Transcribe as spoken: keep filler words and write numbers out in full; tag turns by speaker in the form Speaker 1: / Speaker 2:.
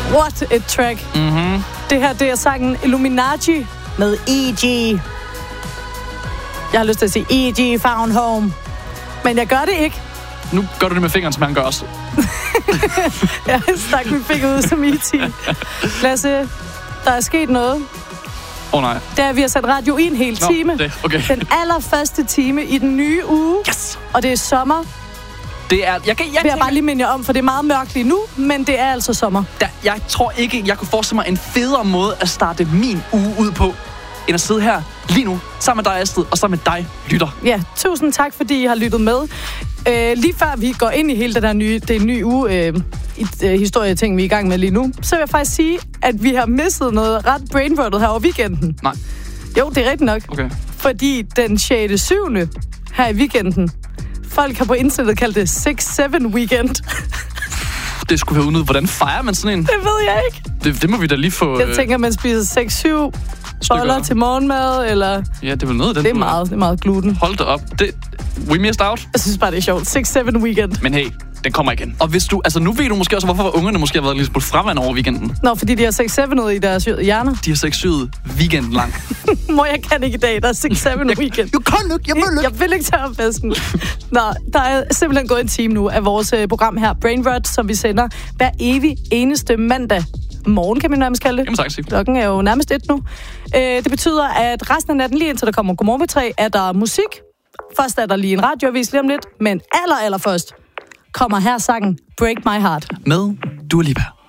Speaker 1: What a track.
Speaker 2: Mm-hmm.
Speaker 1: Det her, det er sangen Illuminati med E G. Jeg har lyst til at sige E G Found Home. Men jeg gør det ikke.
Speaker 2: Nu gør du det med fingeren, som han gør også.
Speaker 1: Jeg stak min finger ud som E T. Lasse, der er sket noget.
Speaker 2: Åh oh, nej.
Speaker 1: Det er, vi har sat radio i en hel
Speaker 2: Nå,
Speaker 1: time.
Speaker 2: Det, okay.
Speaker 1: Den allerførste time i den nye uge.
Speaker 2: Yes!
Speaker 1: Og det er sommer.
Speaker 2: Det er... Jeg, kan, jeg,
Speaker 1: Jeg vil bare lige minde jer om, for det er meget mørkt lige nu, men det er altså sommer.
Speaker 2: Der, jeg tror ikke, jeg kunne forestille mig en federe måde at starte min uge ud på, end at sidde her lige nu, sammen med dig, Astrid, og sammen med dig, lytter.
Speaker 1: Ja, tusind tak, fordi I har lyttet med. Øh, lige før vi går ind i hele det der nye, det nye uge, øh, i, øh, historieting, vi er i gang med lige nu, så vil jeg faktisk sige, at vi har misset noget ret brainrottet her over weekenden.
Speaker 2: Nej.
Speaker 1: Jo, det er rigtigt nok.
Speaker 2: Okay.
Speaker 1: Fordi den sjette syvende her i weekenden, folk har på internettet kaldt det seks syv weekend.
Speaker 2: Det skulle være udnyttet. Hvordan fejrer man sådan en?
Speaker 1: Det ved jeg ikke.
Speaker 2: Det, det må vi da lige få...
Speaker 1: Jeg tænker, man spiser seks syv boller til morgenmad, eller...
Speaker 2: Ja, det er vel noget af den.
Speaker 1: Det er meget, det er meget gluten.
Speaker 2: Hold da op. Det, we missed out.
Speaker 1: Jeg synes bare, det er sjovt. seks syv weekend.
Speaker 2: Men hey, den kommer igen. Og hvis du... Altså, nu ved du måske også, hvorfor ungerne måske har været lidt på frevand over weekenden.
Speaker 1: Nå, fordi de har seks syv noget i deres hjerner.
Speaker 2: De har seks syv weekenden lang.
Speaker 1: Mor, jeg kan ikke i dag. Der er seks syv weekend.
Speaker 2: Du kan ikke, jeg vil ikke.
Speaker 1: Jeg vil ikke tage opvasken. Nå, der er simpelthen gået en time nu af vores uh, program her, Brainrot, som vi sender hver evig eneste mandag. Morgen, kan man nærmest kalde det.
Speaker 2: Jamen tak, sige.
Speaker 1: Klokken er jo nærmest et nu. Uh, det betyder, at resten af natten, lige indtil der kommer Godmorgen med tre, er der musik. Først er der lige en radioavis lige om lidt, men aller, aller først kommer her sangen Break My Heart.
Speaker 2: Med Dua Lipa.